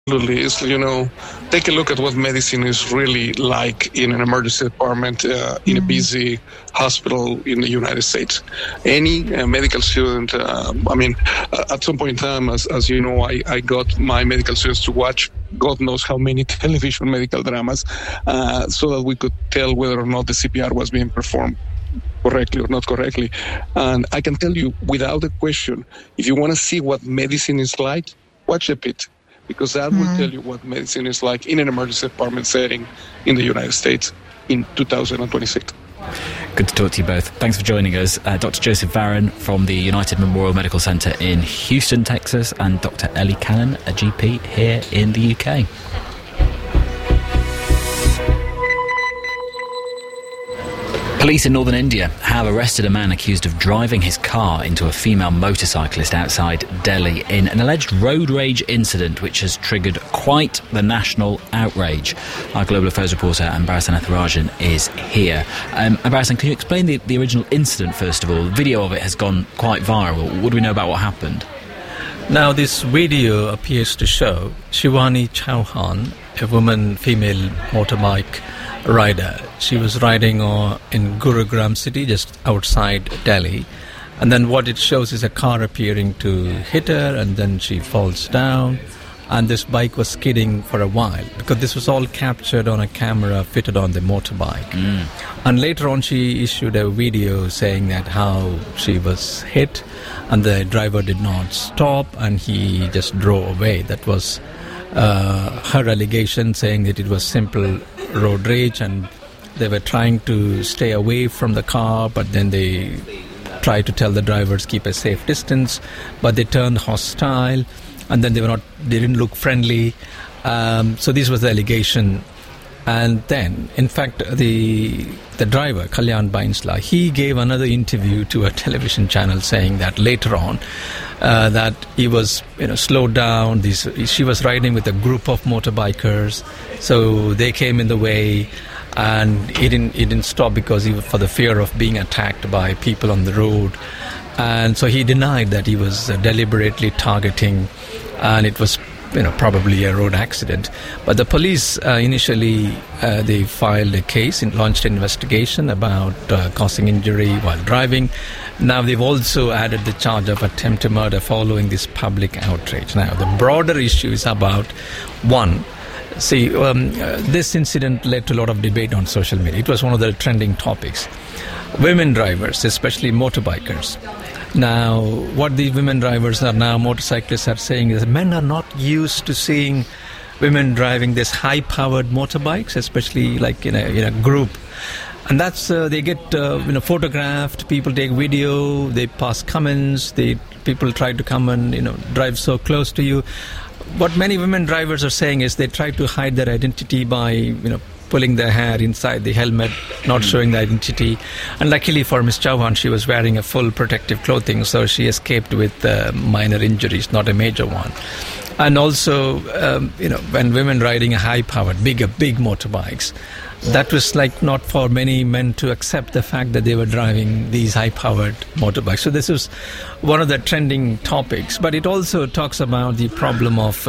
Absolutely. It's, take a look at what medicine is really like in an emergency department in a busy hospital in the United States. Any medical student, at some point in time, as you know, I got my medical students to watch God knows how many television medical dramas so that we could tell whether or not the CPR was being performed correctly or not correctly. And I can tell you without a question, if you want to see what medicine is like, watch a bit. Because that will tell you what medicine is like in an emergency department setting in the United States in 2026. Good to talk to you both. Thanks for joining us. Dr. Joseph Varren from the United Memorial Medical Center in Houston, Texas, and Dr. Ellie Cannon, a GP here in the UK. Police in northern India have arrested a man accused of driving his car into a female motorcyclist outside Delhi in an alleged road rage incident which has triggered quite the national outrage. Our Global Affairs reporter Ambarasan Ethirajan is here. Ambarasan, can you explain the original incident first of all? The video of it has gone quite viral. What do we know about what happened? Now, this video appears to show Shivani Chauhan, a female motorbike rider. She was riding in Gurugram city, just outside Delhi. And then what it shows is a car appearing to hit her, and then she falls down. And this bike was skidding for a while, because this was all captured on a camera fitted on the motorbike. And later on she issued a video saying that how she was hit and the driver did not stop and he just drove away. That was her allegation, saying that it was simple road rage and they were trying to stay away from the car, but then they tried to tell the drivers keep a safe distance, but they turned hostile, and then they didn't look friendly. So this was the allegation. And then, in fact, the driver, Kalyan Bainsla, he gave another interview to a television channel saying that later on that he was slowed down. She was riding with a group of motorbikers, so they came in the way, and he didn't stop because for the fear of being attacked by people on the road. And so he denied that he was deliberately targeting, and it was probably a road accident. But the police initially they filed a case and launched an investigation about causing injury while driving. Now they've also added the charge of attempted murder following this public outrage. Now the broader issue is about this incident led to a lot of debate on social media. It was one of the trending topics. Women drivers, especially motorbikers. Now, what the women drivers motorcyclists are saying is men are not used to seeing women driving this high-powered motorbikes, especially like in a group. And that's they get photographed. People take video. They pass comments. People try to come and drive so close to you. What many women drivers are saying is they try to hide their identity by pulling their hair inside the helmet, not showing the identity. And luckily for Ms. Chauhan, she was wearing a full protective clothing, so she escaped with minor injuries, not a major one. And also, when women riding a high-powered, big motorbikes, that was not for many men to accept the fact that they were driving these high-powered motorbikes. So this was one of the trending topics. But it also talks about the problem of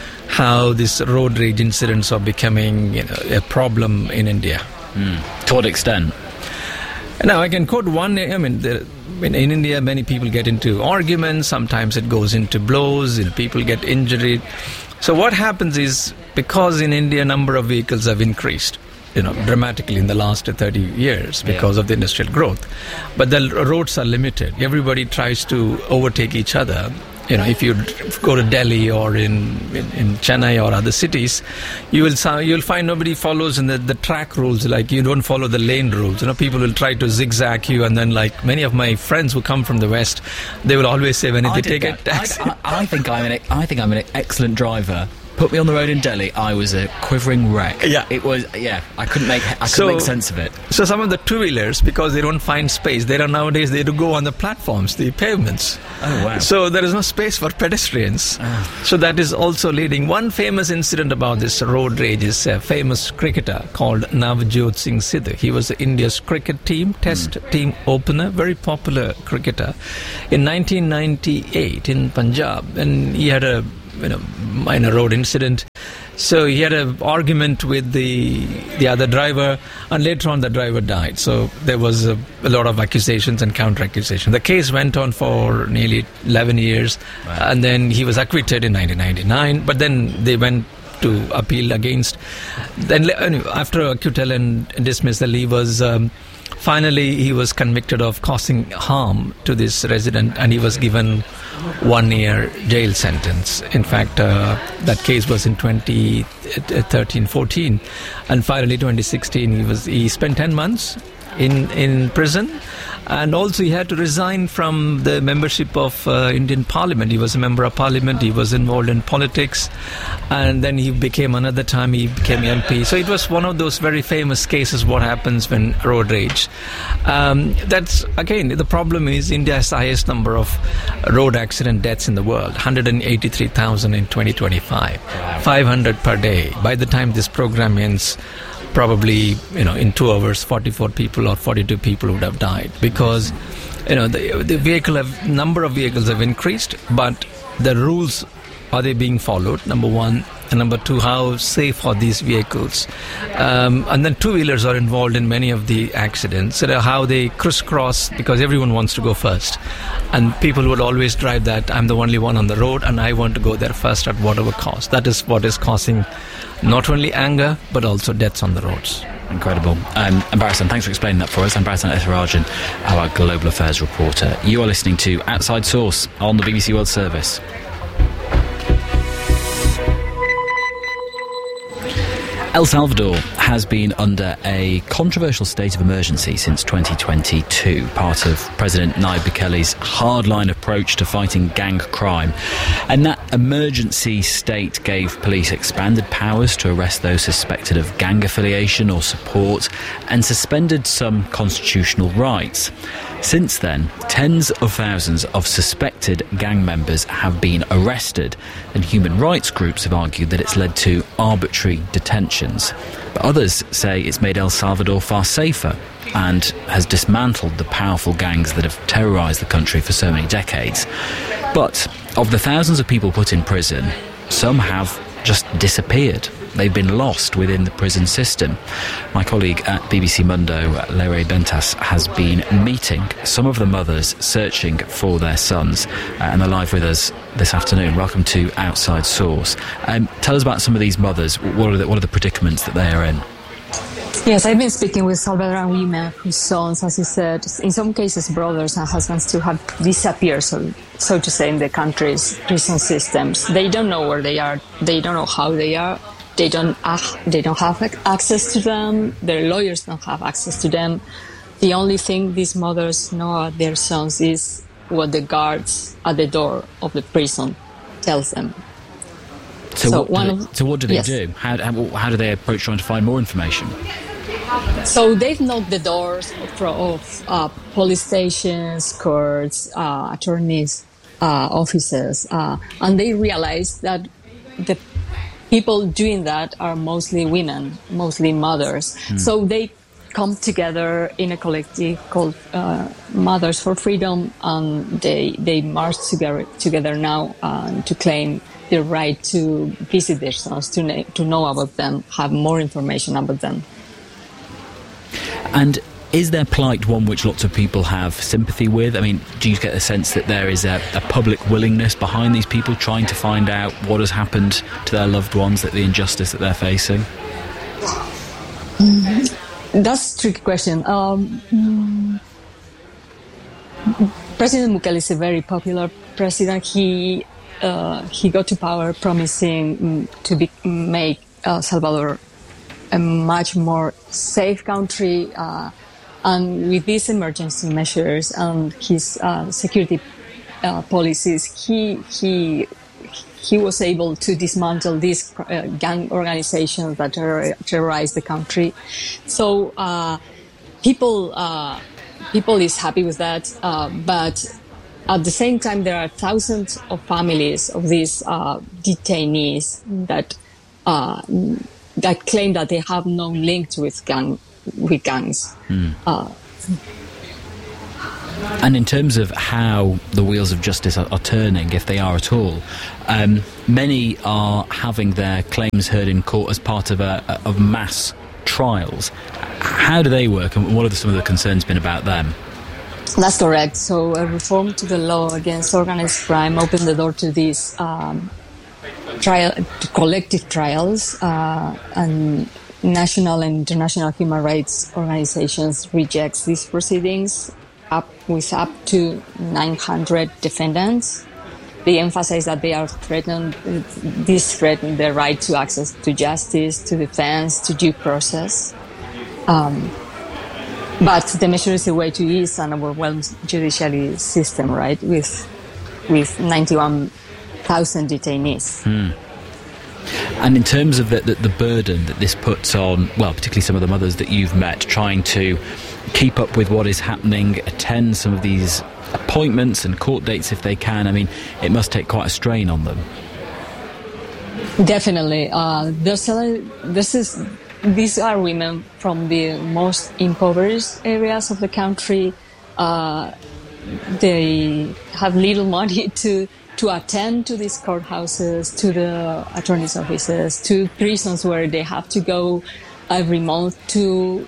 how these road rage incidents are becoming a problem in India. To what extent? Now, I can quote one. In India, many people get into arguments. Sometimes it goes into blows. People get injured. So what happens is, because in India, number of vehicles have increased dramatically in the last 30 years because of the industrial growth. But the roads are limited. Everybody tries to overtake each other. If you go to Delhi or in Chennai or other cities, you'll find nobody follows in the track rules. Like, you don't follow the lane rules. People will try to zigzag you, and then many of my friends who come from the West, they will always say when they take a taxi. I think I'm an excellent driver. Put me on the road in Delhi, I was a quivering wreck. Yeah. It was, I couldn't make sense of it. So some of the two-wheelers, because they don't find space, nowadays they have to go on the platforms, the pavements. Oh, wow. So there is no space for pedestrians. Oh. So that is also leading. One famous incident about this road rage is a famous cricketer called Navjot Singh Sidhu. He was India's cricket team, test team opener, very popular cricketer. In 1998 in Punjab, and he had a minor road incident. So he had an argument with the other driver, and later on the driver died. So there was a lot of accusations and counter-accusations. The case went on for nearly 11 years, and then he was acquitted in 1999, but then they went to appeal against. Then after acquittal and dismissal, he was... Finally, he was convicted of causing harm to this resident, and he was given 1 year jail sentence. In fact, that case was in 2013-14, and finally 2016 he spent 10 months in prison, and also he had to resign from the membership of Indian Parliament. He was a member of Parliament, he was involved in politics, and then he became MP. So it was one of those very famous cases, what happens when road rage. That's, again, the problem is India has the highest number of road accident deaths in the world, 183,000 in 2025, 500 per day. By the time this program ends, probably, in 2 hours, 44 people or 42 people would have died, because, the number of vehicles have increased, but the rules, are they being followed? Number one. And number two, how safe are these vehicles? And then two-wheelers are involved in many of the accidents. So how they crisscross, because everyone wants to go first. And people would always drive that, I'm the only one on the road and I want to go there first at whatever cost. That is what is causing not only anger, but also deaths on the roads. Incredible. Barasan, thanks for explaining that for us. I'm Barasan Ethirajan, our Global Affairs reporter. You are listening to Outside Source on the BBC World Service. El Salvador has been under a controversial state of emergency since 2022, part of President Nayib Bukele's hardline approach to fighting gang crime. And that emergency state gave police expanded powers to arrest those suspected of gang affiliation or support, and suspended some constitutional rights. Since then, tens of thousands of suspected gang members have been arrested, and human rights groups have argued that it's led to arbitrary detentions. But others say it's made El Salvador far safer and has dismantled the powerful gangs that have terrorised the country for so many decades. But of the thousands of people put in prison, some have just disappeared. They've been lost within the prison system. My colleague at BBC Mundo, Leire Bentas, has been meeting some of the mothers searching for their sons, and they're live with us this afternoon. Welcome to Outside Source. Tell us about some of these mothers. What are the predicaments that they are in? Yes, I've been speaking with Salvadoran women whose sons, as you said, in some cases brothers and husbands too, have disappeared, so to say, in the country's prison systems. They don't know where they are. They don't know how they are. They don't have access to them. Their lawyers don't have access to them. The only thing these mothers know about their sons is what the guards at the door of the prison tells them. So what do they do? How do they approach trying to find more information? So they've knocked the doors of police stations, courts, attorneys, offices, and they realize that the people doing that are mostly women, mostly mothers. So they come together in a collective called Mothers for Freedom, and they march together now to claim the right to visit their sons, to know about them, have more information about them. And is their plight one which lots of people have sympathy with? I mean, do you get the sense that there is a public willingness behind these people trying to find out what has happened to their loved ones, that the injustice that they're facing? That's a tricky question. President Bukele is a very popular president. He got to power promising to make El Salvador a much more safe country, and with these emergency measures and his security policies, he was able to dismantle these gang organizations that terrorize the country. So people is happy with that, but at the same time, there are thousands of families of these detainees that claim that they have no link with gangs. And in terms of how the wheels of justice are turning, if they are at all, many are having their claims heard in court as part of mass trials. How do they work, and what are some of the concerns been about them? That's correct. So a reform to the law against organized crime opened the door to these collective trials, and national and international human rights organizations rejects these proceedings with up to 900 defendants. They emphasize that they are threatened their right to access to justice, to defense, to due process. But the measure is a way to ease an overwhelmed judiciary system, right, with 91,000 detainees. And in terms of the burden that this puts on, well, particularly some of the mothers that you've met, trying to keep up with what is happening, attend some of these appointments and court dates if they can, I mean, it must take quite a strain on them. Definitely. These are women from the most impoverished areas of the country. They have little money to attend to these courthouses, to the attorney's offices, to prisons where they have to go every month to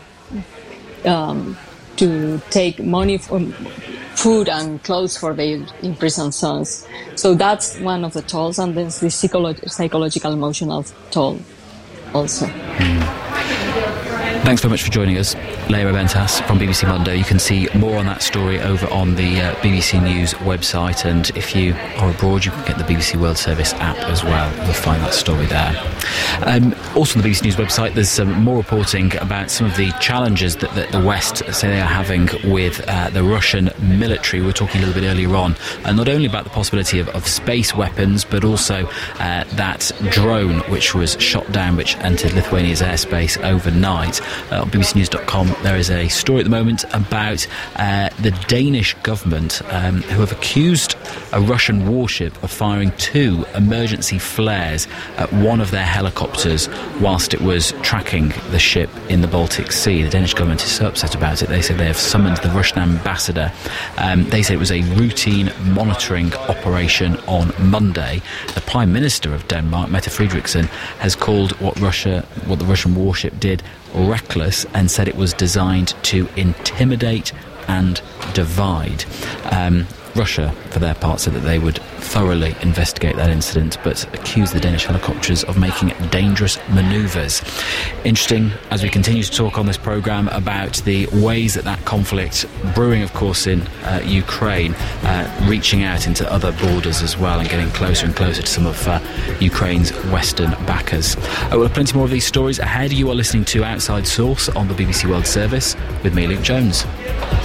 take money from food and clothes for their imprisoned sons. So that's one of the tolls, and then the psychological, emotional toll also. Thanks very much for joining us, Leah Abentas from BBC Monday. You can see more on that story over on the BBC News website, and if you are abroad, you can get the BBC World Service app as well. You'll find that story there. Also on the BBC News website, there's some more reporting about some of the challenges that the West say they are having with the Russian military. We were talking a little bit earlier on, not only about the possibility of space weapons, but also that drone which was shot down, which entered Lithuania's airspace overnight. On bbcnews.com there is a story at the moment about the Danish government who have accused a Russian warship of firing 2 emergency flares at one of their helicopters whilst it was tracking the ship in the Baltic Sea. The Danish government is so upset about it, they say they have summoned the Russian ambassador. They say it was a routine monitoring operation on Monday. The Prime Minister of Denmark, Mette Frederiksen, has called what the Russian warship did reckless and said it was designed to intimidate and divide. Russia, for their part, said that they would thoroughly investigate that incident, but accused the Danish helicopters of making dangerous manoeuvres. Interesting, as we continue to talk on this programme about the ways that conflict brewing, of course, in Ukraine, reaching out into other borders as well and getting closer and closer to some of Ukraine's Western backers. We'll have plenty more of these stories ahead. You are listening to Outside Source on the BBC World Service with me, Luke Jones.